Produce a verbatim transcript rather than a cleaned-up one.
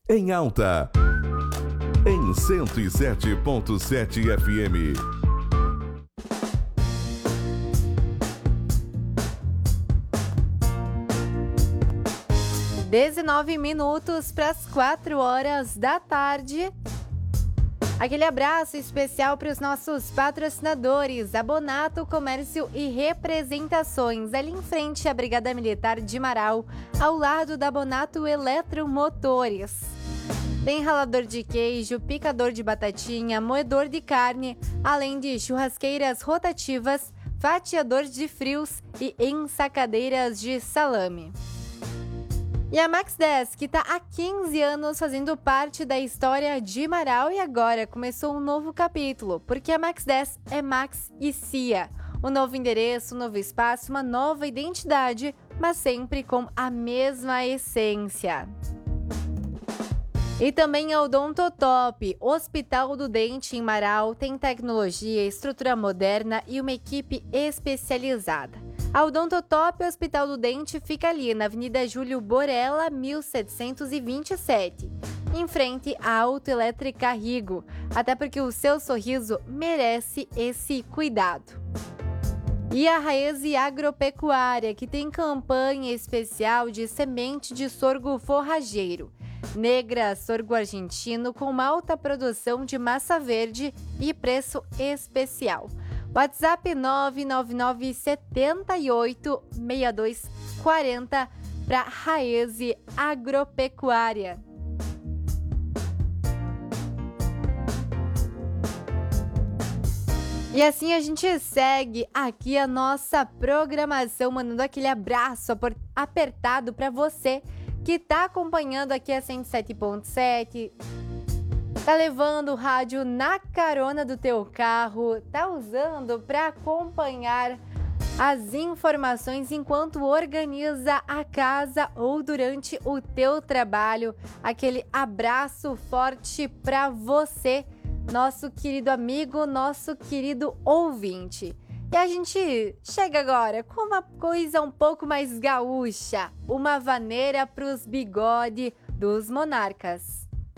em alta, em cento e sete ponto sete F M. dezenove minutos para as quatro horas da tarde. Aquele abraço especial para os nossos patrocinadores, Abonato Comércio e Representações, ali em frente à Brigada Militar de Marau, ao lado da Abonato Eletromotores. Tem ralador de queijo, picador de batatinha, moedor de carne, além de churrasqueiras rotativas, fatiador de frios e ensacadeiras de salame. E a Max dez, que está há quinze anos fazendo parte da história de Marau e agora começou um novo capítulo, porque a Max dez é Max e Cia. Um novo endereço, um novo espaço, uma nova identidade, mas sempre com a mesma essência. E também a Odontotop, Hospital do Dente em Marau, tem tecnologia, estrutura moderna e uma equipe especializada. A Odontotop Hospital do Dente fica ali na Avenida Júlio Borella, mil setecentos e vinte e sete, em frente à Autoelétrica Rigo, até porque o seu sorriso merece esse cuidado. E a Raese Agropecuária, que tem campanha especial de semente de sorgo forrageiro. Negra, sorgo argentino com uma alta produção de massa verde e preço especial. WhatsApp nove nove nove sete oito seis dois quatro zero para Raese Agropecuária. E assim a gente segue aqui a nossa programação, mandando aquele abraço apertado para você que está acompanhando aqui a cento e sete ponto sete, tá levando o rádio na carona do teu carro, tá usando para acompanhar as informações enquanto organiza a casa ou durante o teu trabalho. Aquele abraço forte para você, nosso querido amigo, nosso querido ouvinte. E a gente chega agora com uma coisa um pouco mais gaúcha, uma vaneira pros bigode dos monarcas.